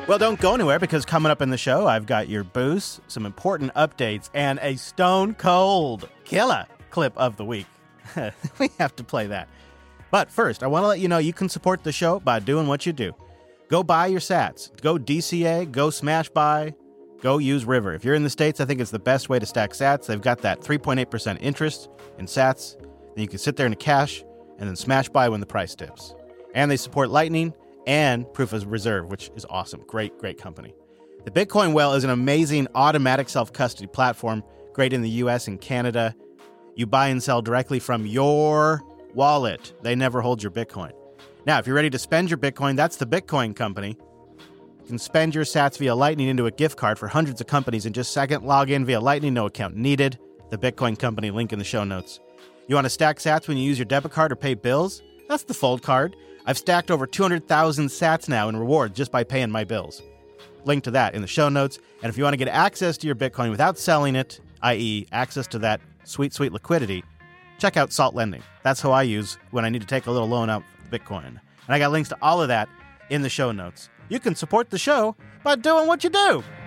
Well, don't go anywhere, because coming up in the show, I've got your boost, some important updates, and a stone cold killer clip of the week. We have to play that. But first, I want to let you know you can support the show by doing what you do. Go buy your sats. Go DCA, go smash buy, go use River. If you're in the States, I think it's the best way to stack sats. They've got that 3.8% interest in sats. Then you can sit there in cash and then smash buy when the price dips. And they support Lightning and Proof of Reserve, which is awesome. Great, great company. The Bitcoin Well is an amazing automatic self-custody platform, great in the US and Canada. You buy and sell directly from your wallet. They never hold your Bitcoin. Now, if you're ready to spend your Bitcoin, that's the Bitcoin Company. You can spend your sats via Lightning into a gift card for hundreds of companies in just a second. Log in via Lightning, no account needed. The Bitcoin Company, link in the show notes. You want to stack sats when you use your debit card or pay bills? That's the Fold card. I've stacked over 200,000 sats now in rewards just by paying my bills. Link to that in the show notes. And if you want to get access to your Bitcoin without selling it, i.e. access to that sweet, sweet liquidity, check out Salt Lending. That's who I use when I need to take a little loan out for Bitcoin. And I got links to all of that in the show notes. You can support the show by doing what you do.